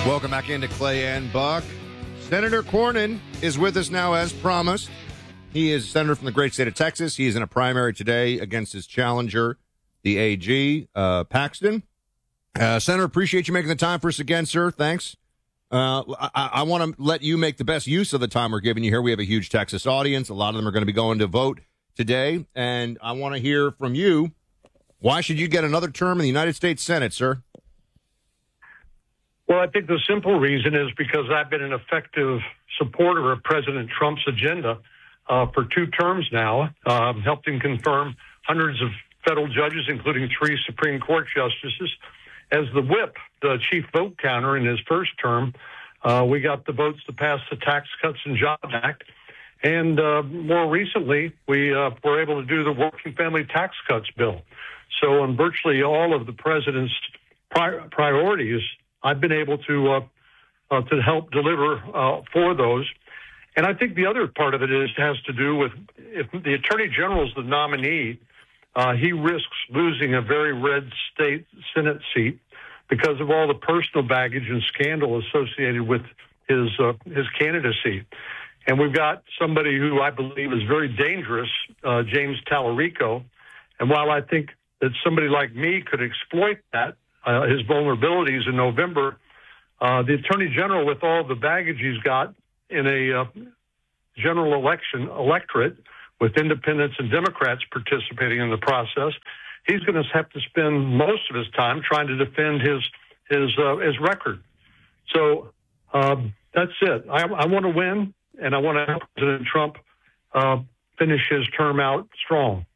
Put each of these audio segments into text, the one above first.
Welcome back into Clay and Buck. Senator Cornyn is with us now as promised. He is a senator from the great state of Texas. He is in a primary today against his challenger, the AG, Paxton. Senator, appreciate you making the time for us again, sir. Thanks. I want to let you make the best use of the time we're giving you here. We have a huge Texas audience. A lot of them are going to be going to vote today. And I want to hear from you. Why should you get another term in the United States Senate, sir? Well, I think the simple reason is because I've been an effective supporter of President Trump's agenda for 2 terms now, helped him confirm hundreds of federal judges, including 3 Supreme Court justices. As the whip, the chief vote counter in his first term, we got the votes to pass the Tax Cuts and Jobs Act. And more recently, we were able to do the Working Family Tax Cuts bill. So on virtually all of the president's priorities, I've been able to help deliver for those. And I think the other part of it has to do with if the Attorney General is the nominee, he risks losing a very red state Senate seat because of all the personal baggage and scandal associated with his candidacy. And we've got somebody who I believe is very dangerous, James Tallarico. And while I think that somebody like me could exploit that, his vulnerabilities in November, the Attorney General, with all the baggage he's got in a general election electorate with independents and Democrats participating in the process, he's going to have to spend most of his time trying to defend his record. So that's it. I want to win, and I want to help President Trump finish his term out strong.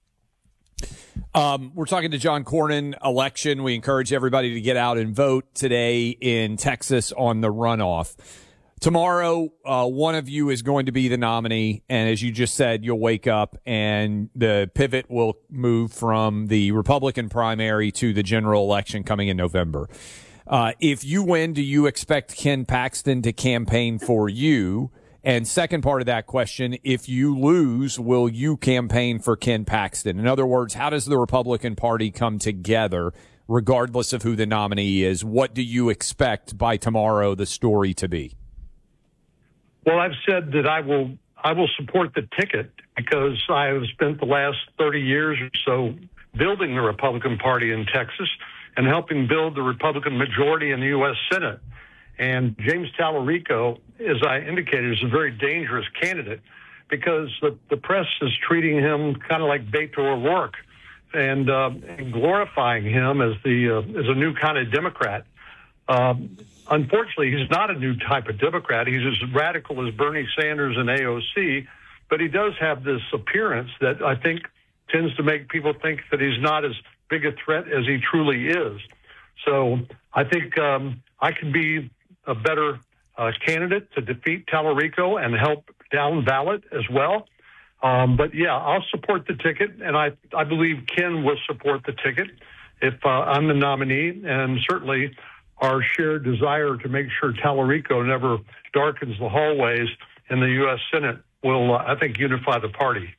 We're talking to John Cornyn election. We encourage everybody to get out and vote today in Texas on the runoff. Tomorrow, one of you is going to be the nominee. And as you just said, you'll wake up and the pivot will move from the Republican primary to the general election coming in November. If you win, do you expect Ken Paxton to campaign for you? And second part of that question, if you lose, will you campaign for Ken Paxton? In other words, how does the Republican Party come together, regardless of who the nominee is? What do you expect by tomorrow the story to be? Well, I've said that I will support the ticket because I have spent the last 30 years or so building the Republican Party in Texas and helping build the Republican majority in the U.S. Senate. And James Tallarico, as I indicated, is a very dangerous candidate because the press is treating him kind of like Beto O'Rourke and glorifying him as a new kind of Democrat. Unfortunately, he's not a new type of Democrat. He's as radical as Bernie Sanders and AOC, but he does have this appearance that I think tends to make people think that he's not as big a threat as he truly is. So I think I can be a better candidate to defeat Tallarico and help down ballot as well. But, yeah, I'll support the ticket, and I believe Ken will support the ticket if I'm the nominee, and certainly our shared desire to make sure Tallarico never darkens the hallways in the U.S. Senate will, I think, unify the party.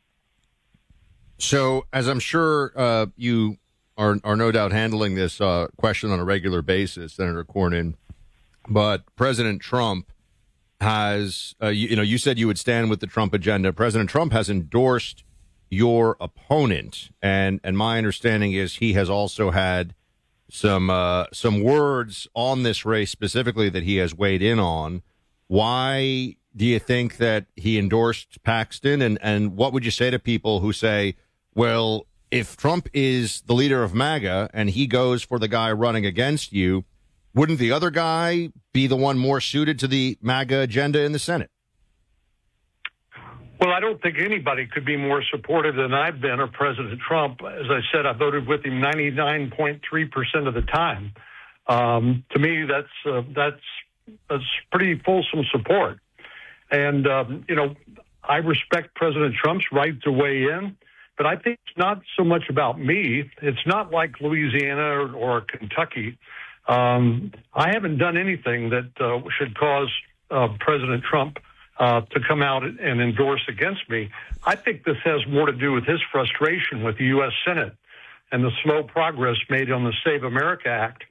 So, as I'm sure you are no doubt handling this question on a regular basis, Senator Cornyn, but President Trump has, you said you would stand with the Trump agenda. President Trump has endorsed your opponent, and my understanding is he has also had some words on this race specifically that he has weighed in on. Why do you think that he endorsed Paxton, and what would you say to people who say, well, if Trump is the leader of MAGA and he goes for the guy running against you, wouldn't the other guy be the one more suited to the MAGA agenda in the Senate? Well, I don't think anybody could be more supportive than I've been of President Trump. As I said, I voted with him 99.3% of the time. To me, that's pretty fulsome support. And, I respect President Trump's right to weigh in, but I think it's not so much about me. It's not like Louisiana or Kentucky. I haven't done anything that should cause President Trump to come out and endorse against me. I think this has more to do with his frustration with the U.S. Senate and the slow progress made on the Save America Act.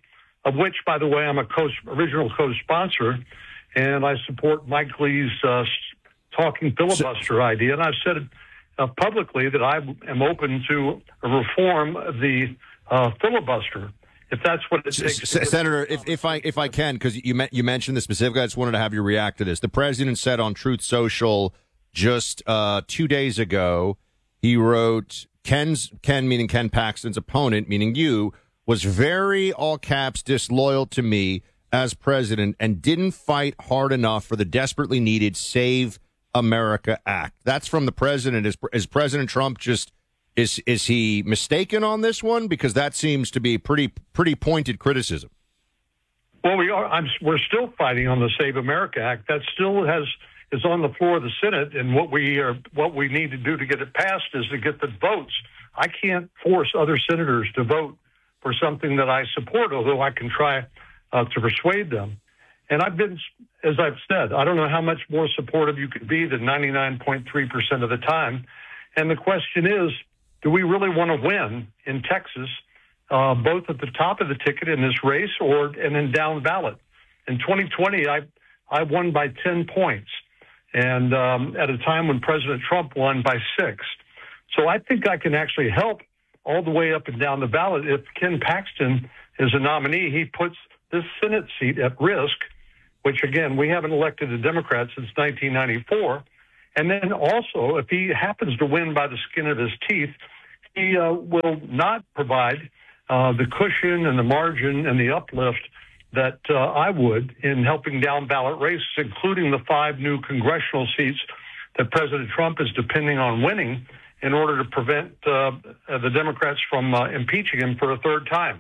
of which, by the way, I'm a original co-sponsor, and I support Mike Lee's talking filibuster idea. And I've said publicly that I am open to reform the filibuster, if that's what it takes. Senator, if I can, because you mentioned this specifically, I just wanted to have you react to this. The president said on Truth Social just 2 days ago, he wrote, Ken, meaning Ken Paxton's opponent, meaning you, was very, all caps, disloyal to me as president and didn't fight hard enough for the desperately needed Save America Act. That's from the president. Is President Trump just, is he mistaken on this one? Because that seems to be pretty pointed criticism. Well, we're still fighting on the Save America Act. That still is on the floor of the Senate, and what we need to do to get it passed is to get the votes. I can't force other senators to vote for something that I support, although I can try to persuade them. And I've been, as I've said, I don't know how much more supportive you could be than 99.3% of the time. And the question is, do we really want to win in Texas, both at the top of the ticket in this race and then down ballot? In 2020, I won by 10 points, and at a time when President Trump won by 6. So I think I can actually help all the way up and down the ballot. If Ken Paxton is a nominee, he puts this Senate seat at risk, which, again, we haven't elected a Democrat since 1994. And then also, if he happens to win by the skin of his teeth, he will not provide the cushion and the margin and the uplift that I would in helping down ballot races, including the 5 new congressional seats that President Trump is depending on winning in order to prevent the Democrats from impeaching him for a third time.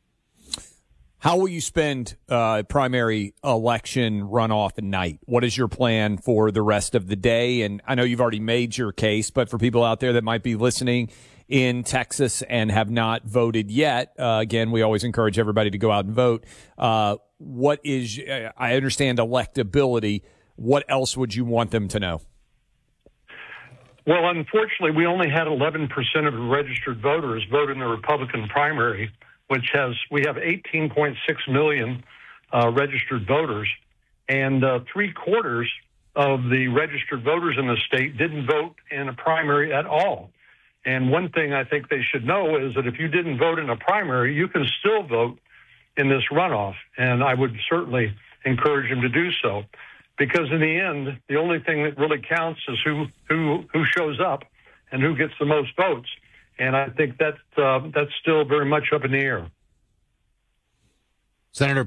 How will you spend primary election runoff night? What is your plan for the rest of the day? And I know you've already made your case, but for people out there that might be listening in Texas and have not voted yet, again, we always encourage everybody to go out and vote. What is, I understand electability. What else would you want them to know? Well, unfortunately, we only had 11% of the registered voters vote in the Republican primary, which we have 18.6 million registered voters, and 3/4 of the registered voters in the state didn't vote in a primary at all. And one thing I think they should know is that if you didn't vote in a primary, you can still vote in this runoff, and I would certainly encourage them to do so, because in the end, the only thing that really counts is who shows up and who gets the most votes. And I think that's still very much up in the air. Senator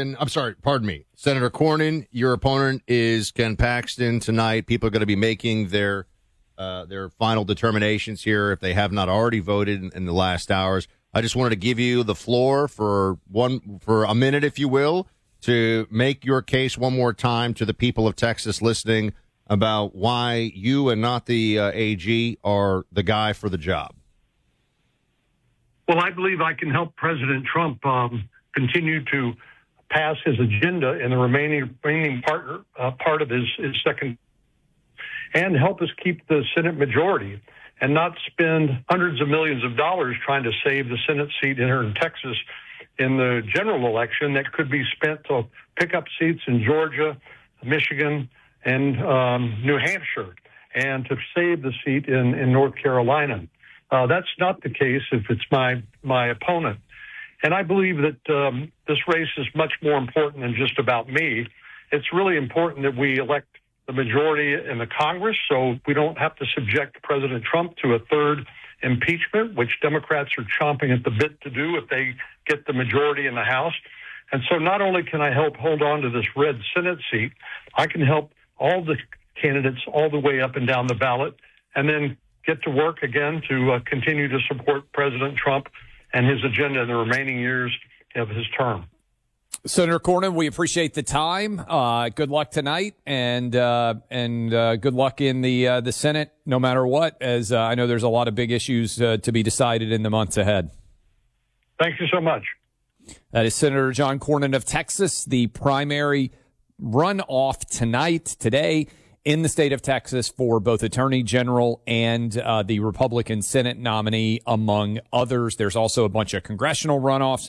Cornyn, your opponent is Ken Paxton tonight. People are going to be making their final determinations here if they have not already voted in the last hours. I just wanted to give you the floor for a minute, if you will, to make your case one more time to the people of Texas listening about why you and not the AG are the guy for the job. Well, I believe I can help President Trump continue to pass his agenda in the remaining part of his second, and help us keep the Senate majority and not spend hundreds of millions of dollars trying to save the Senate seat here in Texas in the general election that could be spent to pick up seats in Georgia, Michigan, and New Hampshire, and to save the seat in North Carolina. That's not the case if it's my opponent. And I believe that this race is much more important than just about me. It's really important that we elect the majority in the Congress so we don't have to subject President Trump to a third impeachment, which Democrats are chomping at the bit to do if they get the majority in the House. And so not only can I help hold on to this red Senate seat, I can help all the candidates all the way up and down the ballot, and then get to work again to continue to support President Trump and his agenda in the remaining years of his term. Senator Cornyn, we appreciate the time. Good luck tonight, and good luck in the Senate, no matter what, as I know there's a lot of big issues to be decided in the months ahead. Thank you so much. That is Senator John Cornyn of Texas. The primary runoff today in the state of Texas for both Attorney General and the Republican Senate nominee, among others. There's also a bunch of congressional runoffs.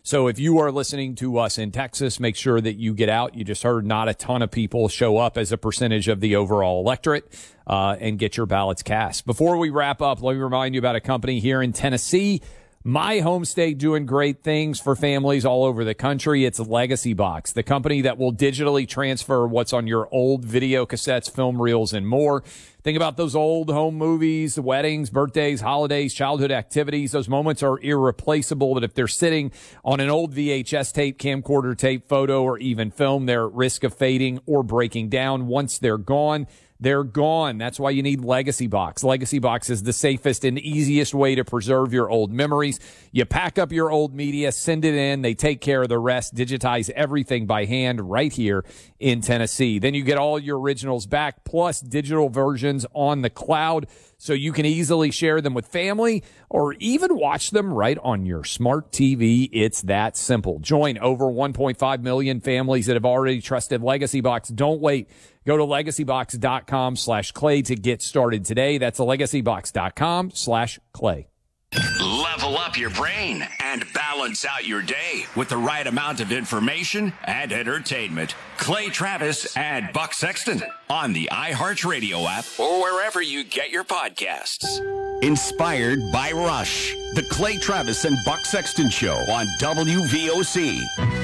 So if you are listening to us in Texas, make sure that you get out. You just heard not a ton of people show up as a percentage of the overall electorate, and get your ballots cast. Before we wrap up, let me remind you about a company here in Tennessee, My Home State, doing great things for families all over the country. It's Legacy Box, the company that will digitally transfer what's on your old video cassettes, film reels, and more. Think about those old home movies, weddings, birthdays, holidays, childhood activities. Those moments are irreplaceable, but if they're sitting on an old VHS tape, camcorder tape, photo, or even film, they're at risk of fading or breaking down. Once they're gone, they're gone. That's why you need Legacy Box. Legacy Box is the safest and easiest way to preserve your old memories. You pack up your old media, send it in. They take care of the rest, digitize everything by hand right here in Tennessee. Then you get all your originals back, plus digital versions on the cloud, so you can easily share them with family or even watch them right on your smart TV. It's that simple. Join over 1.5 million families that have already trusted Legacy Box. Don't wait. Go to legacybox.com/Clay to get started today. That's legacybox.com/Clay. Level up your brain and balance out your day with the right amount of information and entertainment. Clay Travis and Buck Sexton on the iHeartRadio app or wherever you get your podcasts. Inspired by Rush, the Clay Travis and Buck Sexton Show on WVOC.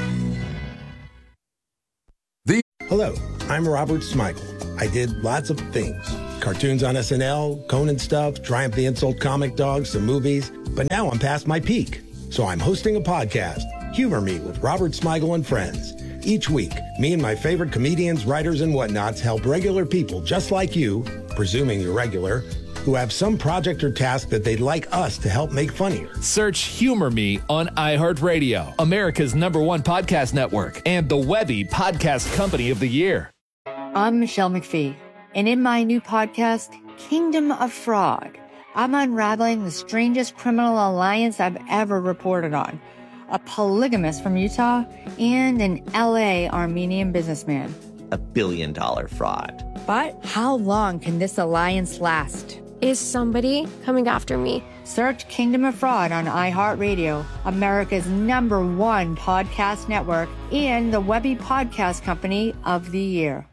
Hello, I'm Robert Smigel. I did lots of things. Cartoons on SNL, Conan stuff, Triumph the Insult Comic Dog, some movies. But now I'm past my peak. So I'm hosting a podcast, Humor Me with Robert Smigel and Friends. Each week, me and my favorite comedians, writers, and whatnots help regular people just like you, presuming you're regular, who have some project or task that they'd like us to help make funnier. Search Humor Me on iHeartRadio, America's #1 podcast network, and the Webby Podcast Company of the Year. I'm Michelle McPhee, and in my new podcast, Kingdom of Fraud, I'm unraveling the strangest criminal alliance I've ever reported on. A polygamist from Utah and an LA Armenian businessman. $1 billion fraud. But how long can this alliance last? Is somebody coming after me? Search Kingdom of Fraud on iHeartRadio, America's #1 podcast network, and the Webby Podcast Company of the Year.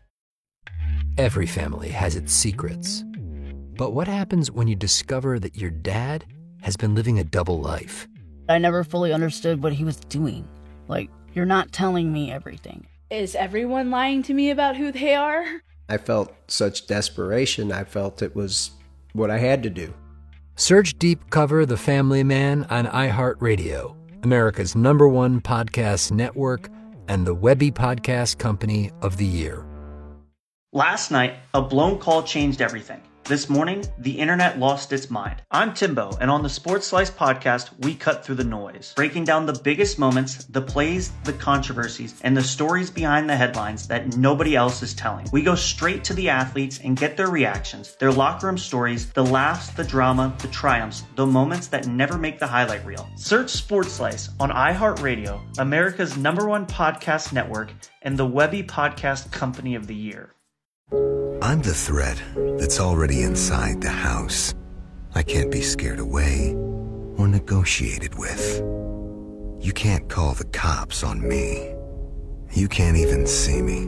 Every family has its secrets. But what happens when you discover that your dad has been living a double life? I never fully understood what he was doing. Like, you're not telling me everything. Is everyone lying to me about who they are? I felt such desperation. I felt it was what I had to do. Search Deep Cover The Family Man on iHeartRadio, America's #1 podcast network, and the Webby Podcast Company of the Year. Last night, a blown call changed everything. This morning, the internet lost its mind. I'm Timbo, and on the Sports Slice podcast, we cut through the noise, breaking down the biggest moments, the plays, the controversies, and the stories behind the headlines that nobody else is telling. We go straight to the athletes and get their reactions, their locker room stories, the laughs, the drama, the triumphs, the moments that never make the highlight reel. Search Sports Slice on iHeartRadio, America's #1 podcast network, and the Webby Podcast Company of the Year. I'm the threat that's already inside the house. I can't be scared away or negotiated with. You can't call the cops on me. You can't even see me.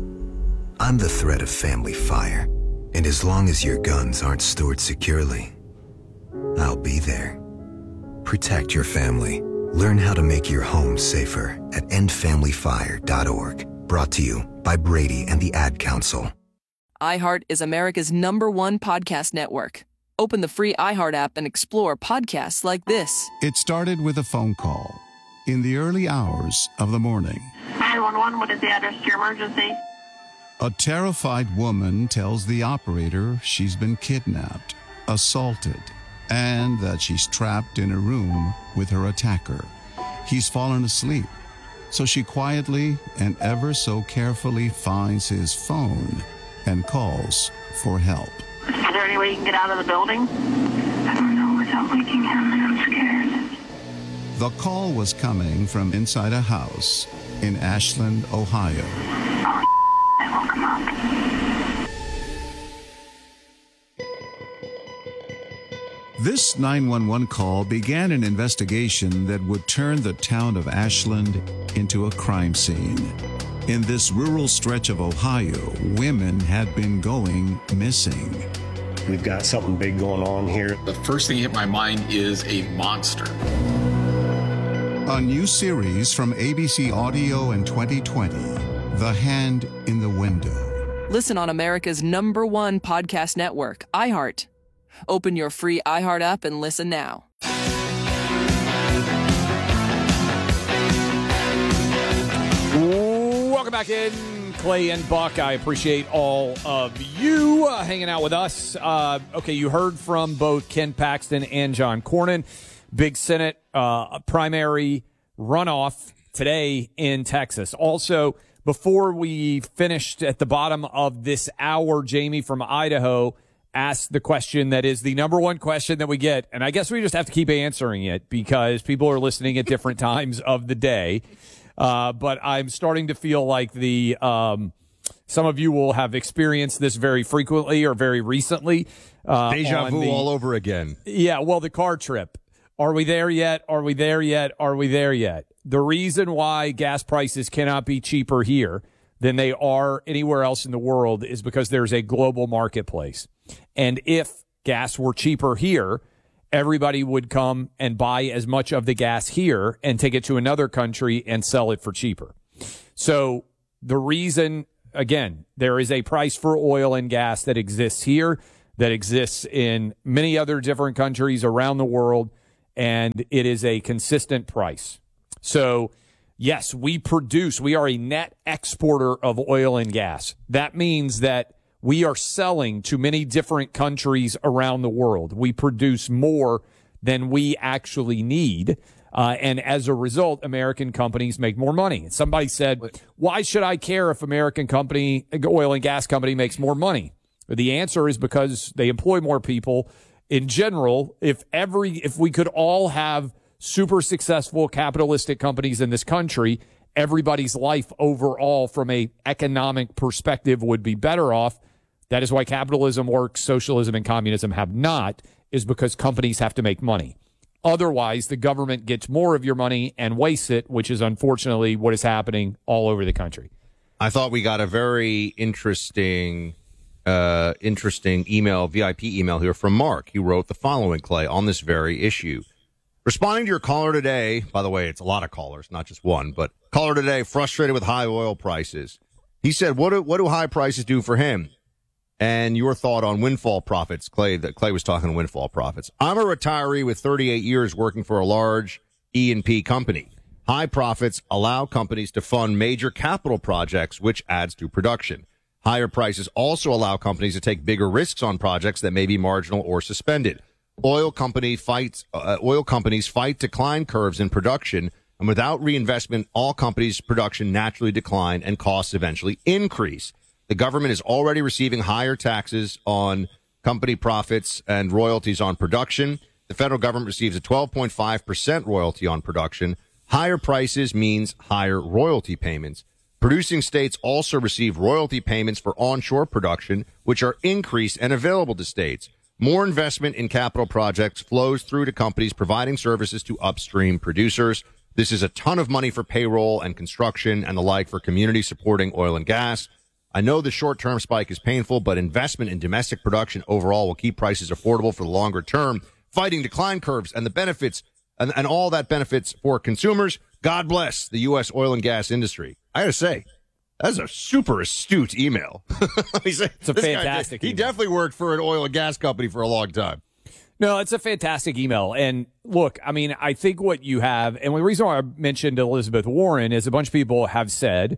I'm the threat of family fire, and as long as your guns aren't stored securely, I'll be there. Protect your family. Learn how to make your home safer at endfamilyfire.org. Brought to you by Brady and the Ad Council. iHeart is America's #1 podcast network. Open the free iHeart app and explore podcasts like this. It started with a phone call in the early hours of the morning. 911, what is the address to your emergency? A terrified woman tells the operator she's been kidnapped, assaulted, and that she's trapped in a room with her attacker. He's fallen asleep, so she quietly and ever so carefully finds his phone and calls for help. Is there any way you can get out of the building? I don't know without waking him, and I'm scared. The call was coming from inside a house in Ashland, Ohio. Oh, I woke him up. This 911 call began an investigation that would turn the town of Ashland into a crime scene. In this rural stretch of Ohio, women had been going missing. We've got something big going on here. The first thing that hit my mind is a monster. A new series from ABC Audio in 2020, The Hand in the Window. Listen on America's #1 podcast network, iHeart. Open your free iHeart app and listen now. Welcome back in, Clay and Buck. I appreciate all of you hanging out with us. Okay, you heard from both Ken Paxton and John Cornyn. Big Senate primary runoff today in Texas. Also, before we finished at the bottom of this hour, Jamie from Idaho asked the question that is the #1 question that we get. And I guess we just have to keep answering it because people are listening at different times of the day. But I'm starting to feel like some of you will have experienced this very frequently or very recently. Deja vu all over again. Yeah, well, the car trip. Are we there yet? Are we there yet? Are we there yet? The reason why gas prices cannot be cheaper here than they are anywhere else in the world is because there's a global marketplace. And if gas were cheaper here, everybody would come and buy as much of the gas here and take it to another country and sell it for cheaper. So the reason, again, there is a price for oil and gas that exists here, that exists in many other different countries around the world, and it is a consistent price. So, yes, we are a net exporter of oil and gas. That means that we are selling to many different countries around the world. We produce more than we actually need. And as a result, American companies make more money. Somebody said, why should I care if American oil and gas company makes more money? The answer is because they employ more people. In general, if we could all have super successful capitalistic companies in this country, everybody's life overall from a economic perspective would be better off. That is why capitalism works, socialism and communism have not, is because companies have to make money. Otherwise, the government gets more of your money and wastes it, which is unfortunately what is happening all over the country. I thought we got a very interesting email, VIP email here from Mark. He wrote the following, Clay, on this very issue. Responding to your caller today, by the way, it's a lot of callers, not just one, but caller today frustrated with high oil prices. He said, what do high prices do for him? And your thought on windfall profits, Clay, that Clay was talking windfall profits. I'm a retiree with 38 years working for a large E&P company. High profits allow companies to fund major capital projects, which adds to production. Higher prices also allow companies to take bigger risks on projects that may be marginal or suspended. Oil companies fight decline curves in production, and without reinvestment, all companies' production naturally decline and costs eventually increase. The government is already receiving higher taxes on company profits and royalties on production. The federal government receives a 12.5% royalty on production. Higher prices means higher royalty payments. Producing states also receive royalty payments for onshore production, which are increased and available to states. More investment in capital projects flows through to companies providing services to upstream producers. This is a ton of money for payroll and construction and the like for communities supporting oil and gas. I know the short-term spike is painful, but investment in domestic production overall will keep prices affordable for the longer term, fighting decline curves and the benefits and all that benefits for consumers. God bless the U.S. oil and gas industry. I got to say, that's a super astute email. Let me say, it's a fantastic email. He definitely worked for an oil and gas company for a long time. No, it's a fantastic email. And look, I mean, I think what you have, and the reason why I mentioned Elizabeth Warren is a bunch of people have said,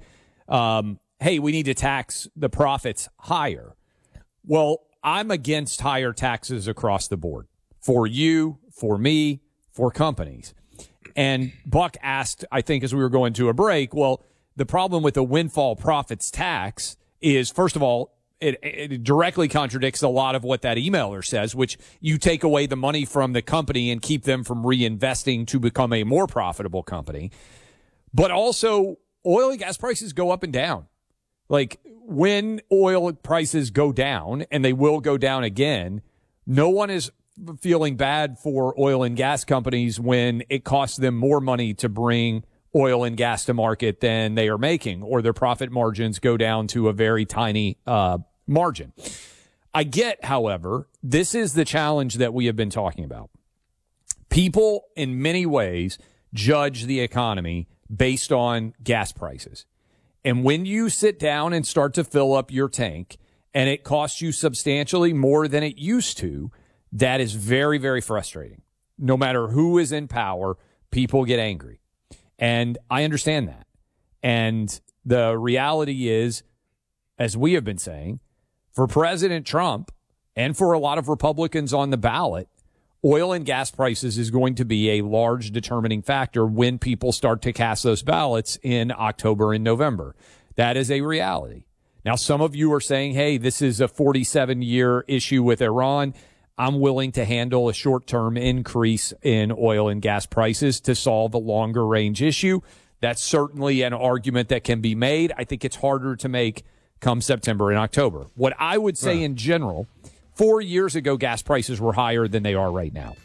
hey, we need to tax the profits higher. Well, I'm against higher taxes across the board for you, for me, for companies. And Buck asked, I think, as we were going to a break, well, the problem with the windfall profits tax is, first of all, it directly contradicts a lot of what that emailer says, which you take away the money from the company and keep them from reinvesting to become a more profitable company. But also, oil and gas prices go up and down. Like, when oil prices go down, and they will go down again, no one is feeling bad for oil and gas companies when it costs them more money to bring oil and gas to market than they are making, or their profit margins go down to a very tiny margin. I get, however, this is the challenge that we have been talking about. People, in many ways, judge the economy based on gas prices. And when you sit down and start to fill up your tank and it costs you substantially more than it used to, that is very, very frustrating. No matter who is in power, people get angry. And I understand that. And the reality is, as we have been saying, for President Trump and for a lot of Republicans on the ballot, oil and gas prices is going to be a large determining factor when people start to cast those ballots in October and November. That is a reality. Now, some of you are saying, hey, this is a 47-year issue with Iran. I'm willing to handle a short-term increase in oil and gas prices to solve a longer-range issue. That's certainly an argument that can be made. I think it's harder to make come September and October. What I would say in general, 4 years ago, gas prices were higher than they are right now.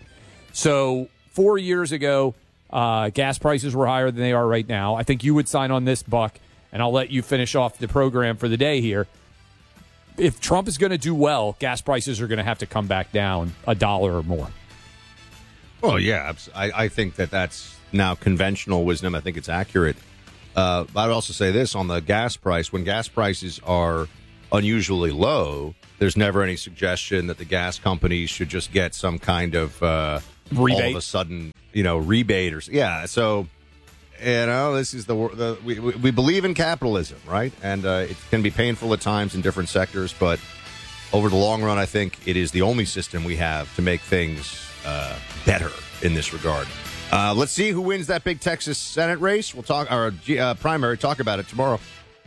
So 4 years ago, gas prices were higher than they are right now. I think you would sign on this, Buck, and I'll let you finish off the program for the day here. If Trump is going to do well, gas prices are going to have to come back down $1 or more. Well, yeah, I think that's now conventional wisdom. I think it's accurate. But I'd also say this on the gas price. When gas prices are unusually low, there's never any suggestion that the gas companies should just get some kind of rebate. All of a sudden, rebate or so. This is we believe in capitalism, right? And it can be painful at times in different sectors, but over the long run, I think it is the only system we have to make things better in this regard. Let's see who wins that big Texas Senate race. We'll talk our primary. Talk about it tomorrow.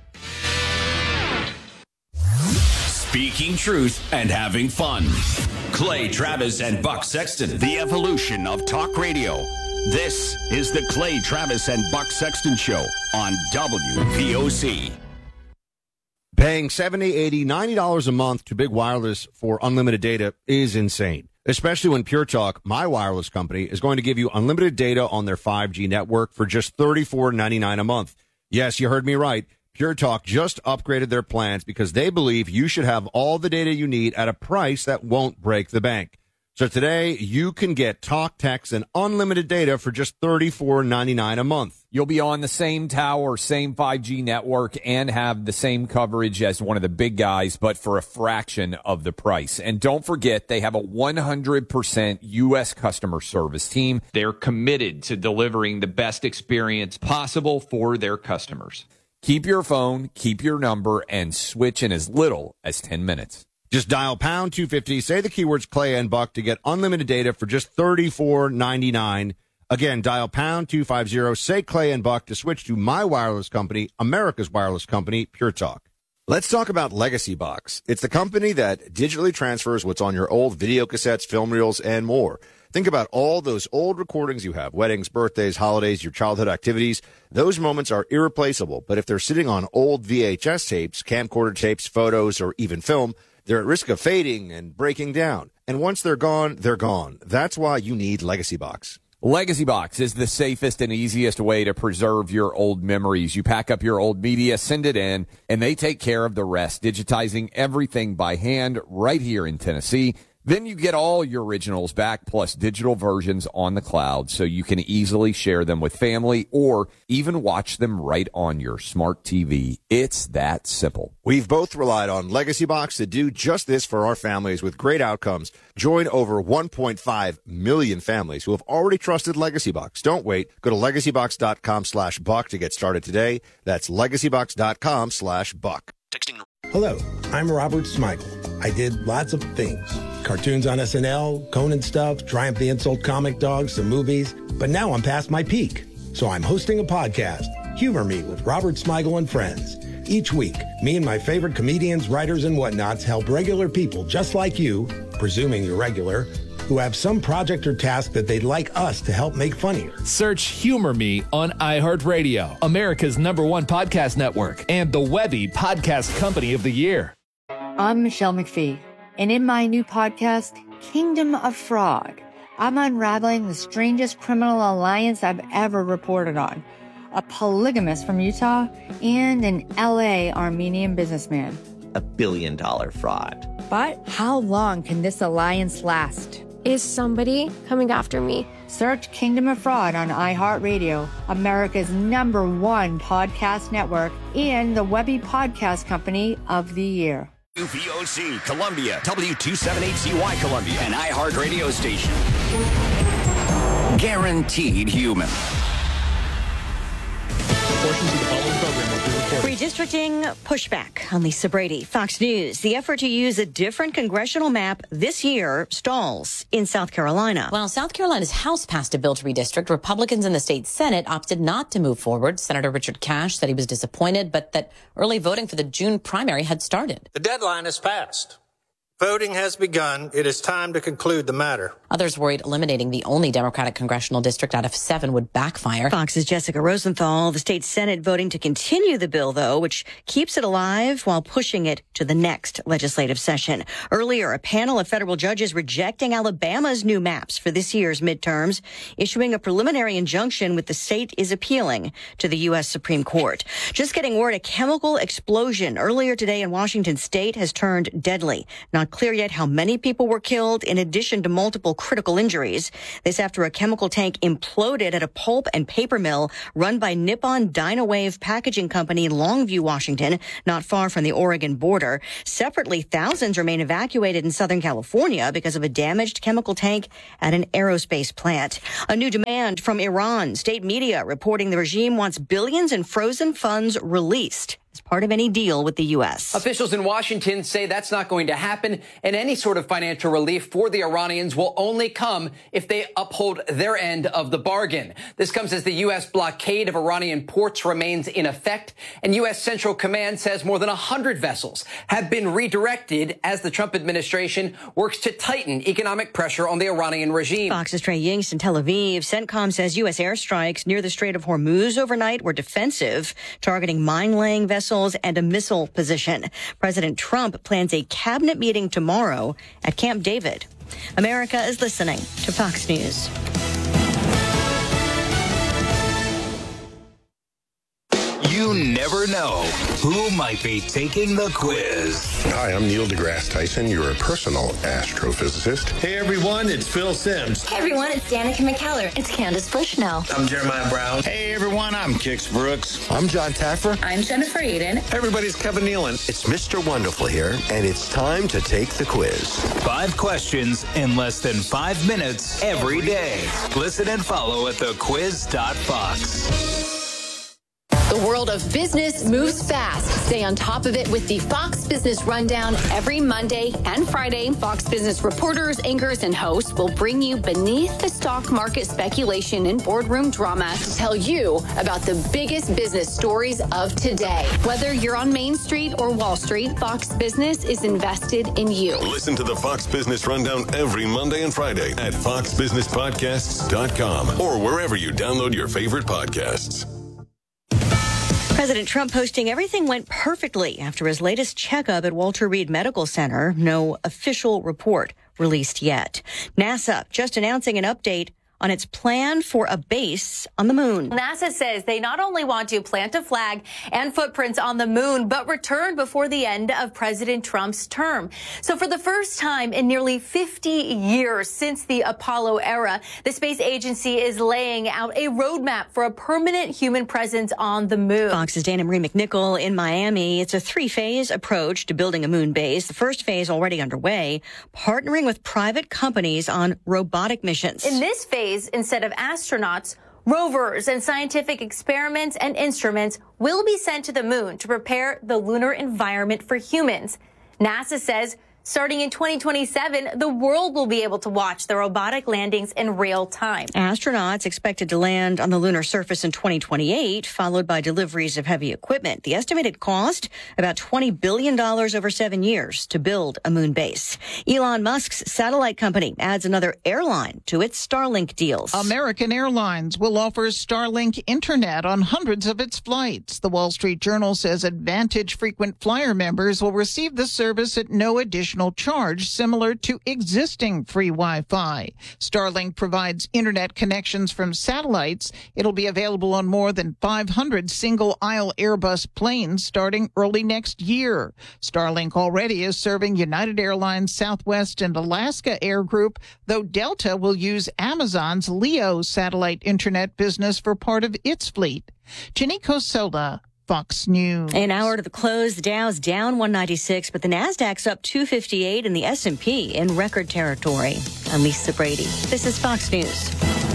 Speaking truth and having fun. Clay Travis and Buck Sexton, the evolution of talk radio. This is the Clay Travis and Buck Sexton Show on WVOC. Paying $70, $80, $90 a month to Big Wireless for unlimited data is insane, especially when Pure Talk, my wireless company, is going to give you unlimited data on their 5G network for just $34.99 a month. Yes, you heard me right. Pure Talk just upgraded their plans because they believe you should have all the data you need at a price that won't break the bank. So today, you can get talk, text, and unlimited data for just $34.99 a month. You'll be on the same tower, same 5G network, and have the same coverage as one of the big guys, but for a fraction of the price. And don't forget, they have a 100% U.S. customer service team. They're committed to delivering the best experience possible for their customers. Keep your phone, keep your number, and switch in as little as 10 minutes. Just dial pound 250, say the keywords Clay and Buck to get unlimited data for just $34.99. Again, dial pound 250, say Clay and Buck to switch to my wireless company, America's wireless company, Pure Talk. Let's talk about Legacy Box. It's the company that digitally transfers what's on your old video cassettes, film reels, and more. Think about all those old recordings you have, weddings, birthdays, holidays, your childhood activities. Those moments are irreplaceable, but if they're sitting on old VHS tapes, camcorder tapes, photos, or even film, they're at risk of fading and breaking down. And once they're gone, they're gone. That's why you need Legacy Box. Legacy Box is the safest and easiest way to preserve your old memories. You pack up your old media, send it in, and they take care of the rest, digitizing everything by hand right here in Tennessee. Then you get all your originals back, plus digital versions on the cloud, so you can easily share them with family or even watch them right on your smart TV. It's that simple. We've both relied on Legacy Box to do just this for our families with great outcomes. Join over 1.5 million families who have already trusted Legacy Box. Don't wait. Go to legacybox.com/buck to get started today. That's legacybox.com/buck. Texting. Hello, I'm Robert Smigel. I did lots of things. Cartoons on SNL, Conan stuff, Triumph the Insult Comic Dog, some movies. But now I'm past my peak. So I'm hosting a podcast, Humor Me with Robert Smigel and Friends. Each week, me and my favorite comedians, writers, and whatnots help regular people just like you, presuming you're regular, who have some project or task that they'd like us to help make funnier. Search Humor Me on iHeartRadio, America's #1 podcast network, and the Webby Podcast Company of the Year. I'm Michelle McPhee, and in my new podcast, Kingdom of Frog. I'm unraveling the strangest criminal alliance I've ever reported on. A polygamist from Utah and an LA Armenian businessman. $1 billion fraud. But how long can this alliance last? Is somebody coming after me? Search Kingdom of Fraud on iHeartRadio, America's #1 podcast network, and the Webby Podcast Company of the Year. UPOC, Columbia, W278CY Columbia, an iHeart radio station. Guaranteed human. Portions of the following program will be recorded. Redistricting pushback on Lisa Brady. Fox News. The effort to use a different congressional map this year stalls in South Carolina. While South Carolina's House passed a bill to redistrict, Republicans in the state Senate opted not to move forward. Senator Richard Cash said he was disappointed, but that early voting for the June primary had started. The deadline has passed. Voting has begun. It is time to conclude the matter. Others worried eliminating the only Democratic congressional district out of 7 would backfire. Fox's Jessica Rosenthal. The state Senate voting to continue the bill, though, which keeps it alive while pushing it to the next legislative session. Earlier, a panel of federal judges rejecting Alabama's new maps for this year's midterms, issuing a preliminary injunction with the state is appealing to the U.S. Supreme Court. Just getting word, a chemical explosion earlier today in Washington state has turned deadly. Not clear yet how many people were killed, in addition to multiple critical injuries. This after a chemical tank imploded at a pulp and paper mill run by Nippon Dynawave Packaging Company in Longview, Washington, not far from the Oregon border. Separately, thousands remain evacuated in Southern California because of a damaged chemical tank at an aerospace plant. A new demand from Iran. State media reporting the regime wants billions in frozen funds released as part of any deal with the U.S. Officials in Washington say that's not going to happen, and any sort of financial relief for the Iranians will only come if they uphold their end of the bargain. This comes as the U.S. blockade of Iranian ports remains in effect, and U.S. Central Command says more than 100 vessels have been redirected as the Trump administration works to tighten economic pressure on the Iranian regime. Fox's Trey Yingst in Tel Aviv. CENTCOM says U.S. airstrikes near the Strait of Hormuz overnight were defensive, targeting mine-laying vessels and a missile position. President Trump plans a cabinet meeting tomorrow at Camp David. America is listening to Fox News. You never know who might be taking the quiz. Hi, I'm Neil deGrasse Tyson, your personal astrophysicist. Hey everyone, it's Phil Simms. Hey everyone, it's Danica McKellar. It's Candace Bushnell. I'm Jeremiah Brown. Hey everyone, I'm Kix Brooks. I'm John Taffer. I'm Jennifer Aiden. Hey everybody, it's Kevin Nealon. It's Mr. Wonderful here, and it's time to take the quiz. 5 questions in less than 5 minutes every day. Listen and follow at thequiz.fox. The world of business moves fast. Stay on top of it with the Fox Business Rundown every Monday and Friday. Fox Business reporters, anchors, and hosts will bring you beneath the stock market speculation and boardroom drama to tell you about the biggest business stories of today. Whether you're on Main Street or Wall Street, Fox Business is invested in you. Listen to the Fox Business Rundown every Monday and Friday at foxbusinesspodcasts.com or wherever you download your favorite podcasts. President Trump posting everything went perfectly after his latest checkup at Walter Reed Medical Center. No official report released yet. NASA just announcing an update on its plan for a base on the moon. NASA says they not only want to plant a flag and footprints on the moon, but return before the end of President Trump's term. So for the first time in nearly 50 years since the Apollo era, the space agency is laying out a roadmap for a permanent human presence on the moon. Fox's Dana Marie McNichol in Miami. It's a 3-phase approach to building a moon base. The first phase already underway, partnering with private companies on robotic missions. In this phase, instead of astronauts, rovers and scientific experiments and instruments will be sent to the moon to prepare the lunar environment for humans. NASA says starting in 2027, the world will be able to watch the robotic landings in real time. Astronauts expected to land on the lunar surface in 2028, followed by deliveries of heavy equipment. The estimated cost, about $20 billion over 7 years to build a moon base. Elon Musk's satellite company adds another airline to its Starlink deals. American Airlines will offer Starlink internet on hundreds of its flights. The Wall Street Journal says Advantage frequent flyer members will receive the service at no additional additional charge similar to existing free Wi-Fi. Starlink provides internet connections from satellites. It'll be available on more than 500 single-aisle Airbus planes starting early next year. Starlink already is serving United Airlines, Southwest, and Alaska Air Group, though Delta will use Amazon's LEO satellite internet business for part of its fleet. Jenny Cosola, Fox News. An hour to the close, the Dow's down 196, but the Nasdaq's up 258 and the S&P in record territory. I'm Lisa Brady. This is Fox News.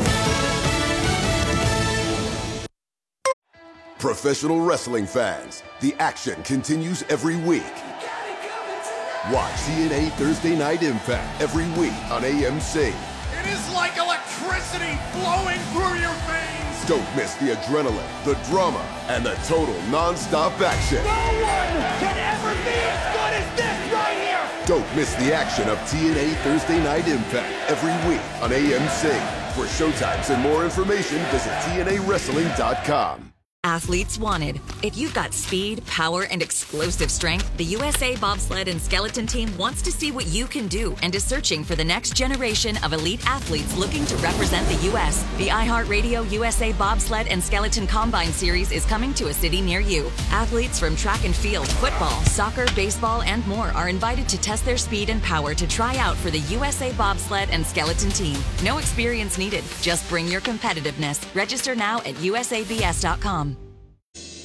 Professional wrestling fans, the action continues every week. Watch TNA Thursday Night Impact every week on AMC. It is like electricity flowing through your veins. Don't miss the adrenaline, the drama, and the total non-stop action. No one can ever be as good as this right here. Don't miss the action of TNA Thursday Night Impact every week on AMC. For showtimes and more information, visit TNAWrestling.com. Athletes wanted. If you've got speed, power, and explosive strength, the USA Bobsled and Skeleton Team wants to see what you can do and is searching for the next generation of elite athletes looking to represent the U.S. The iHeartRadio USA Bobsled and Skeleton Combine Series is coming to a city near you. Athletes from track and field, football, soccer, baseball, and more are invited to test their speed and power to try out for the USA Bobsled and Skeleton Team. No experience needed. Just bring your competitiveness. Register now at usabs.com.